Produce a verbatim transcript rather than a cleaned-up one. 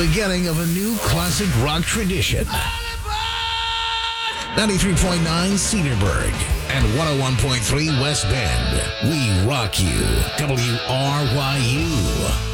beginning of a new classic rock tradition. ninety-three point nine Cedarburg and one oh one point three West Bend. We rock you. W R Y U.